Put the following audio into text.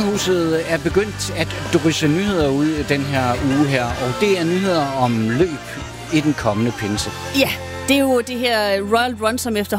Firmahuset er begyndt at drysse nyheder ud den her uge her, og det er nyheder om løb i den kommende pinse. Ja, det er jo det her Royal Run, som efterhånden